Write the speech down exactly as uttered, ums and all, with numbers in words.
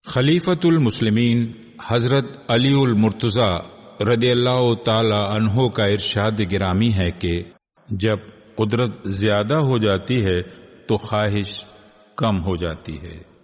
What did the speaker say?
खलीफतुल मुस्लिमीन हजरत अली उल मुर्तज़ा रदियल्लाहु ताला अन्हो का इरशाद गिरामी है कि जब कुदरत ज्यादा हो जाती है तो ख्वाहिश कम हो जाती है।